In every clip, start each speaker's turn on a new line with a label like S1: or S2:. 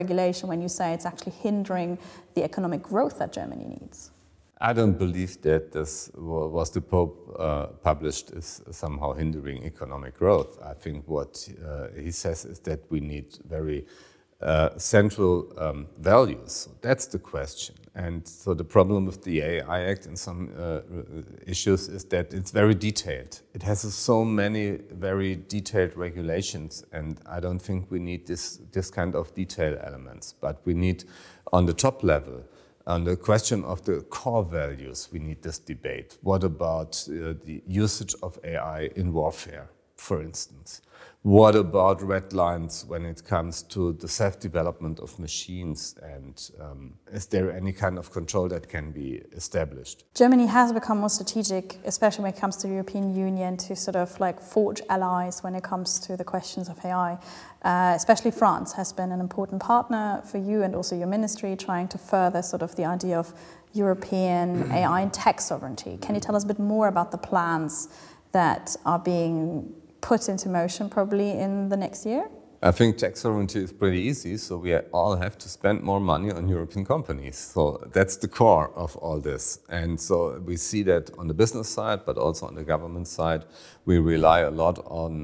S1: regulation when you say it's actually hindering the economic growth that Germany needs?
S2: I don't believe that this was the Pope published is somehow hindering economic growth. I think what he says is that we need very central values. That's the question. And so the problem with the AI Act in some issues is that it's very detailed. It has so many very detailed regulations, and I don't think we need this kind of detail elements. But we need, on the top level, on the question of the core values, we need this debate. What about the usage of AI in warfare, for instance? What about red lines when it comes to the self-development of machines? And is there any kind of control that can be established?
S1: Germany has become more strategic, especially when it comes to the European Union, to sort of like forge allies when it comes to the questions of AI. Especially France has been an important partner for you and also your ministry, trying to further sort of the idea of European AI and tech sovereignty. Can you tell us a bit more about the plans that are being put into motion probably in the next year?
S2: I think tech sovereignty is pretty easy, so we all have to spend more money on European companies. So that's the core of all this. And so we see that on the business side, but also on the government side, we rely a lot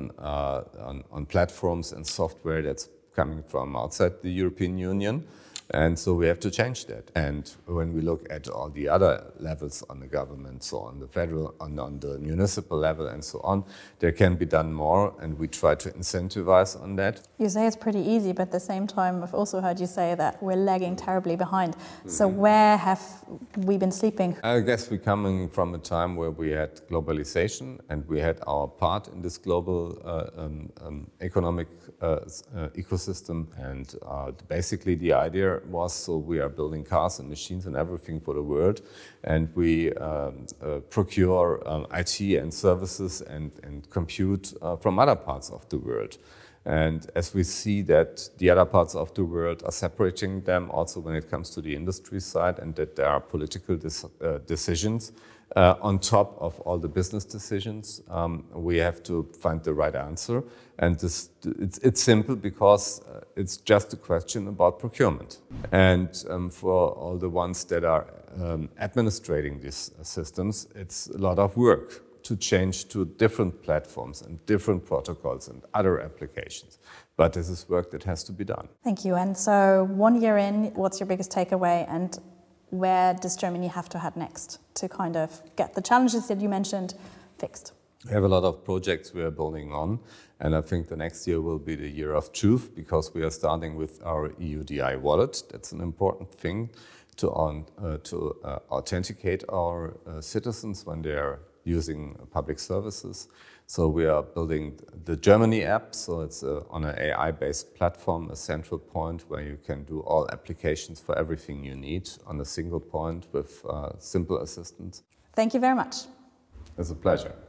S2: on platforms and software that's coming from outside the European Union. And so we have to change that. And when we look at all the other levels on the government, so on the federal, on the municipal level and so on, there can be done more, and we try to incentivize on that.
S1: You say it's pretty easy, but at the same time, I've also heard you say that we're lagging terribly behind. So where have we been sleeping?
S2: I guess we're coming from a time where we had globalization, and we had our part in this global economic ecosystem. And basically the idea was, so we are building cars and machines and everything for the world, and we procure IT and services and compute from other parts of the world. And as we see that the other parts of the world are separating them also when it comes to the industry side, and that there are political decisions on top of all the business decisions, we have to find the right answer. And it's simple because it's just a question about procurement. And for all the ones that are administrating these systems, it's a lot of work to change to different platforms and different protocols and other applications. But this is work that has to be done.
S1: Thank you. And so 1 year in, what's your biggest takeaway, and where does Germany have to head next to kind of get the challenges that you mentioned fixed?
S2: We have a lot of projects we are building on, and I think the next year will be the year of truth, because we are starting with our EUDI wallet. That's an important thing to authenticate our citizens when they are using public services. So we are building the Germany app, so it's on an AI-based platform, a central point where you can do all applications for everything you need on a single point with simple assistance.
S1: Thank you very much.
S2: It's a pleasure.